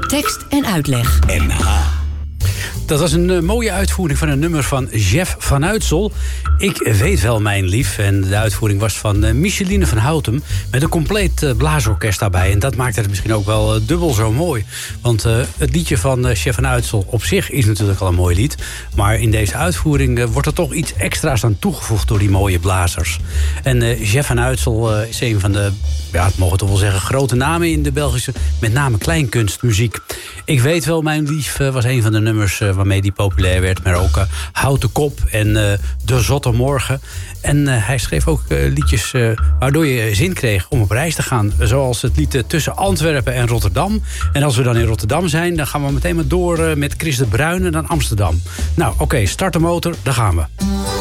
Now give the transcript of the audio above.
Tekst en uitleg. NH. Dat was een mooie uitvoering van een nummer van Jeff van Uytsel. Ik weet wel, mijn lief. En de uitvoering was van Micheline van Houten. Met een compleet blaasorkest daarbij. En dat maakt het misschien ook wel dubbel zo mooi. Want het liedje van Jeff van Uytsel op zich is natuurlijk al een mooi lied. Maar in deze uitvoering wordt er toch iets extra's aan toegevoegd door die mooie blazers. En Jeff van Uytsel is een van de, ja, het mogen we toch wel zeggen, grote namen in de Belgische, met name kleinkunstmuziek. Ik weet wel, mijn lief was een van de nummers waarmee die populair werd. Maar ook Houten Kop en De Zotte Morgen. En hij schreef ook liedjes waardoor je zin kreeg om op reis te gaan. Zoals het lied Tussen Antwerpen en Rotterdam. En als we dan in Rotterdam zijn, dan gaan we meteen maar door met Chris de Bruyne naar Amsterdam. Nou, oké, start de motor, daar gaan we.